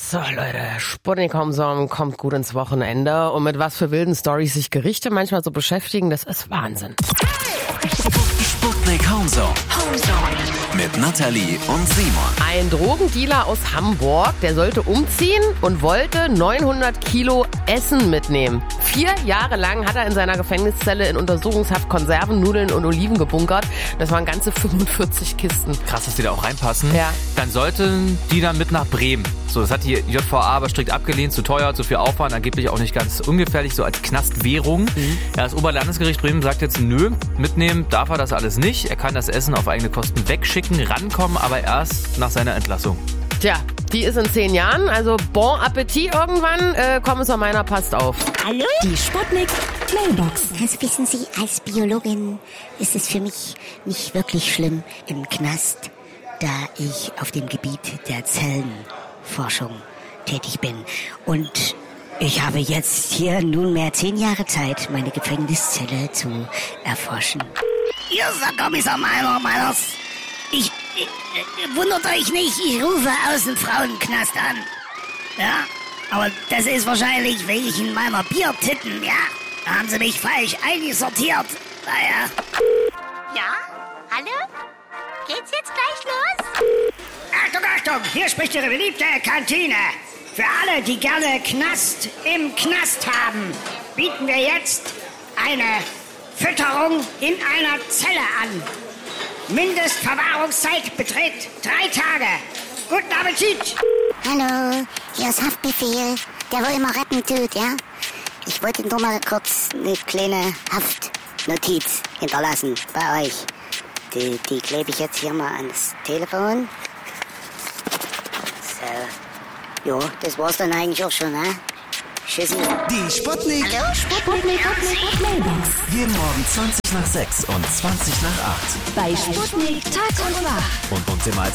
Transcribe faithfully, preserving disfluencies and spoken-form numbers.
So Leute, Sputnik Homesong kommt gut ins Wochenende und mit was für wilden Storys sich Gerichte manchmal so beschäftigen, das ist Wahnsinn. Sputnik Homesong mit Nathalie und Simon. Ein Drogendealer aus Hamburg, der sollte umziehen und wollte neunhundert Kilo Essen mitnehmen. Vier Jahre lang hat er in seiner Gefängniszelle in Untersuchungshaft Konserven, Nudeln und Oliven gebunkert. Das waren ganze fünfundvierzig Kisten. Krass, dass die da auch reinpassen. Ja. Dann sollten die dann mit nach Bremen. So, das hat die J V A aber strikt abgelehnt, zu teuer, zu viel Aufwand, angeblich auch nicht ganz ungefährlich, so als Knastwährung. Mhm. Ja, das Oberlandesgericht Bremen sagt jetzt, nö, mitnehmen darf er das alles nicht. Er kann das Essen auf eigene Kosten wegschicken, rankommen, aber erst nach seiner Entlassung. Tja, die ist in zehn Jahren, also bon Appetit irgendwann. Äh, Kommissar Meiner, passt auf. Hallo? Die Sputnik Mailbox. Also wissen Sie, als Biologin ist es für mich nicht wirklich schlimm im Knast, da ich auf dem Gebiet der Zellenforschung tätig bin. Und ich habe jetzt hier nunmehr zehn Jahre Zeit, meine Gefängniszelle zu erforschen. Hier ist der Kommissar Meiner, Meiners. Ich, ich, ich, wundert euch nicht, ich rufe aus dem Frauenknast an. Ja, aber das ist wahrscheinlich wegen meiner Biertitten, ja. Da haben sie mich falsch eingesortiert. Naja. Ja? Hallo? Geht's jetzt gleich los? Achtung, Achtung, hier spricht Ihre beliebte Kantine. Für alle, die gerne Knast im Knast haben, bieten wir jetzt eine Fütterung in einer Zelle an. Mindestverwahrungszeit beträgt drei Tage. Guten Appetit! Hallo, hier ist Haftbefehl, der wo immer retten tut, ja? Ich wollte nur mal kurz eine kleine Haftnotiz hinterlassen bei euch. Die, die klebe ich jetzt hier mal ans Telefon. So. Jo, das war's dann eigentlich auch schon, ne? Tschüssi. Die Sputnik. Hallo, Sputnik. Sputnik Mailbox. Jeden Morgen zwanzig nach sechs und zwanzig nach acht. Bei Sputnik Tag und Nacht. Und uns immer als